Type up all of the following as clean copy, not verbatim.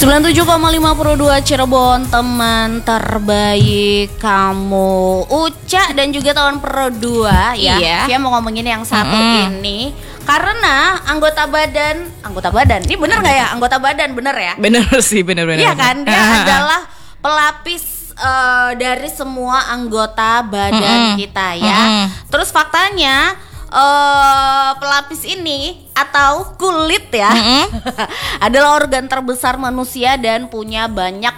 97,5 Pro 2 Cirebon, teman terbaik kamu Uca dan juga teman Pro 2 ya. Iya. Dia mau ngomongin yang satu ini karena anggota badan ini bener nggak ya, anggota badan bener ya? Bener sih, bener. Iya kan, dia adalah pelapis dari semua anggota badan kita ya. Terus faktanya pelapis ini atau kulit ya adalah organ terbesar manusia dan punya banyak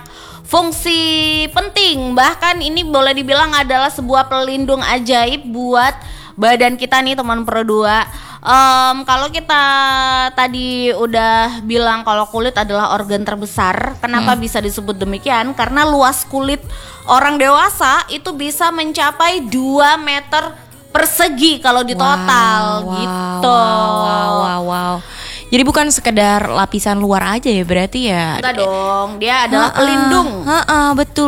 fungsi penting. Bahkan ini boleh dibilang adalah sebuah pelindung ajaib buat badan kita nih teman Pro 2. Kalau kita tadi udah bilang kalau kulit adalah organ terbesar, kenapa bisa disebut demikian? Karena luas kulit orang dewasa itu bisa mencapai 2 meter persegi kalau di total gitu. Wow. Jadi bukan sekedar lapisan luar aja ya berarti ya? Enggak dong, dia adalah pelindung. Betul.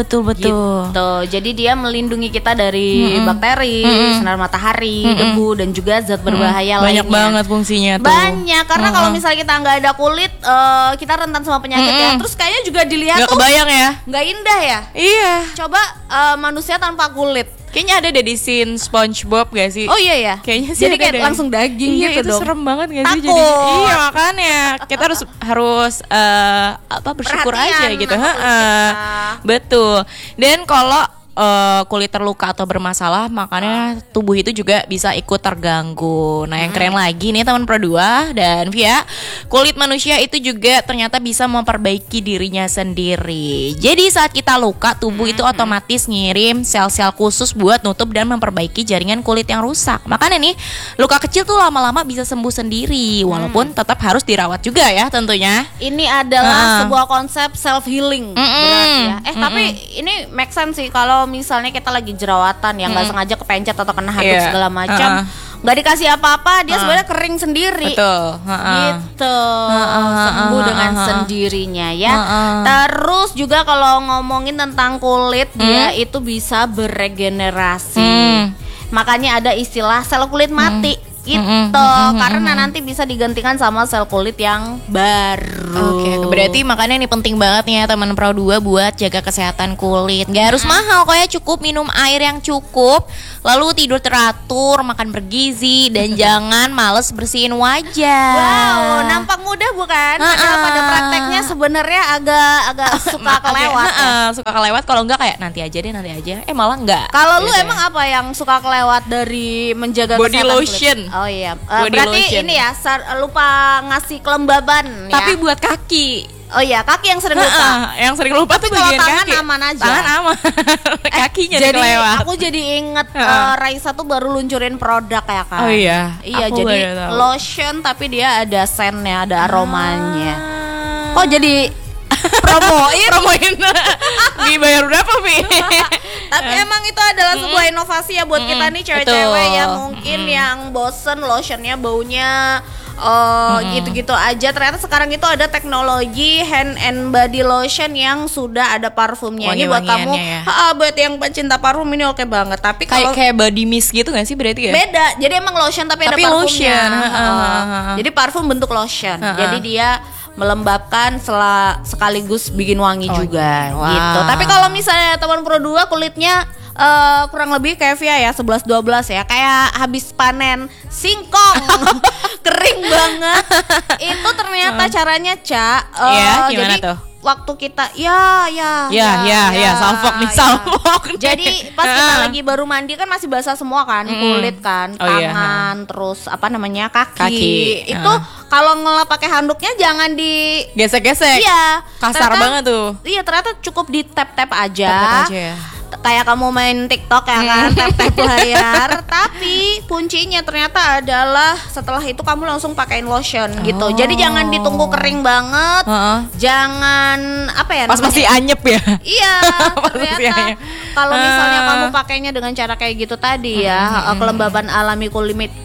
Gitu. Jadi dia melindungi kita dari bakteri, sinar matahari, debu dan juga zat berbahaya lainnya. Banyak banget fungsinya tuh. Banyak, karena kalau misalnya kita nggak ada kulit, kita rentan sama penyakit ya. Terus kayaknya juga dilihat Nggak tuh kebayang ya? nggak indah ya. Iya. Coba manusia tanpa kulit. Kayaknya ada deh di scene SpongeBob gak sih? Oh iya ya. Kayaknya sih jadi ada kayak deh. langsung daging iya, gitu itu dong. serem banget gak sih? Takut. Jadi, iya makanya kita harus bersyukur Perhatian aja gitu. sama kulit kita. Betul. Dan kalau kulit terluka atau bermasalah, makanya tubuh itu juga bisa ikut terganggu. Nah yang keren lagi nih teman Pro 2 dan Via, kulit manusia itu juga ternyata bisa memperbaiki dirinya sendiri. Jadi saat kita luka, tubuh itu otomatis ngirim sel-sel khusus buat nutup dan memperbaiki jaringan kulit yang rusak. Makanya nih luka kecil tuh lama-lama bisa sembuh sendiri, walaupun tetap harus dirawat juga ya tentunya. Ini adalah sebuah konsep self healing berarti ya. Tapi ini make sense sih kalau misalnya kita lagi jerawatan yang nggak sengaja kepencet atau kena handuk segala macam, nggak dikasih apa-apa, dia sebenarnya kering sendiri. Betul. Gitu. Sembuh dengan sendirinya ya. Terus juga kalau ngomongin tentang kulit, dia itu bisa beregenerasi. Makanya ada istilah sel kulit mati. Gitu, karena nanti bisa digantikan sama sel kulit yang baru. Oke, berarti makanya ini penting banget nih ya teman Pro 2 buat jaga kesehatan kulit. Gak harus mahal kok ya, cukup minum air yang cukup, lalu tidur teratur, makan bergizi, dan jangan males bersihin wajah. Wow, nampak mudah bukan? Padahal pada prakteknya sebenarnya agak suka kelewat. Suka kelewat, kalau enggak kayak nanti aja. Malah enggak. Kalau lu emang apa yang suka kelewat dari menjaga body kesehatan lotion kulit? Oh iya, Body berarti lotion. ini ya lupa ngasih kelembaban ya. Tapi buat kaki. Oh iya, kaki yang sering lupa. Yang sering lupa Tapi tuh kalau bagian tangan kaki. aman aja. Tangan aman. Kakinya Jadi kelewat. aku jadi inget Raisa tuh baru luncurin produk ya kan. Oh iya. Iya, Aku jadi baru tahu. lotion tapi dia ada scentnya, ada aromanya. Oh jadi promoin. Dibayar berapa, Vi? Tapi emang itu adalah sebuah inovasi ya buat kita nih cewek-cewek betul. ya mungkin yang bosen lotionnya baunya gitu-gitu aja. Ternyata sekarang itu ada teknologi hand and body lotion yang sudah ada parfumnya. Ini buat kamu, Wangi-wangiannya ya. buat yang pecinta parfum ini oke banget. Tapi kalau Kayak body mist gitu gak sih berarti ya? beda, jadi emang lotion tapi ada parfumnya. lotion. Jadi parfum bentuk lotion. Jadi dia melembabkan sekaligus bikin wangi juga wow. gitu. Tapi kalau misalnya teman Pro 2 kulitnya kurang lebih kayak Via ya 11-12 ya, kayak habis panen singkong. Kering banget. Itu ternyata caranya gimana jadi tuh? waktu kita salfok nih. Jadi pas kita lagi baru mandi kan masih basah semua kan, kulit kan, tangan, terus apa namanya kaki. Itu kalau ngelap pakai handuknya jangan di gesek-gesek. Iya, Kasar ternyata, banget tuh. Iya, ternyata cukup di tap-tap aja. Tap-tap aja ya. Kayak kamu main TikTok ya kan, tap-tap layar. Tapi kuncinya ternyata adalah setelah itu kamu langsung pakein lotion gitu. Jadi jangan ditunggu kering banget. Jangan apa ya? Pas masih anyep ya. Iya, ternyata kalau misalnya kamu pakainya dengan cara kayak gitu tadi ya, kelembaban alami kulit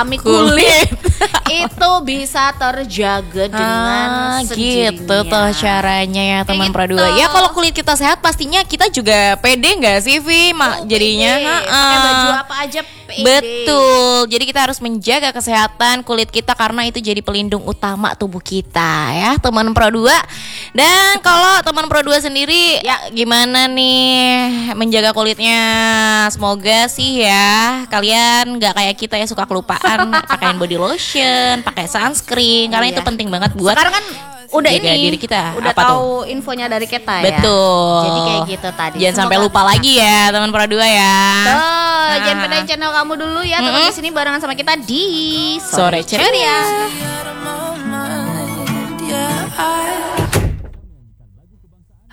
itu bisa terjaga dengan sendirinya. Gitu tuh caranya ya teman Gitu. Pro 2. Ya kalau kulit kita sehat pastinya kita juga pede nggak sih Vi? Jadinya pakai baju apa aja pede. Betul. Jadi kita harus menjaga kesehatan kulit kita karena itu jadi pelindung utama tubuh kita ya, teman Pro 2. Dan kalau teman Pro 2 sendiri ya gimana nih menjaga kulitnya? Semoga sih ya kalian nggak kayak kita ya suka kelupaan pakaiin body lotion, pakai sunscreen karena itu penting banget buat sekarang kan udah jaga ini diri kita. udah Apa tahu infonya dari kita ya. Betul. Jadi kayak gitu tadi. Jangan sampai lupa lagi ya teman Pro 2 ya. Tuh, jangan bedain channel kamu dulu ya. Tetap di sini barengan sama kita di Sore Ceria.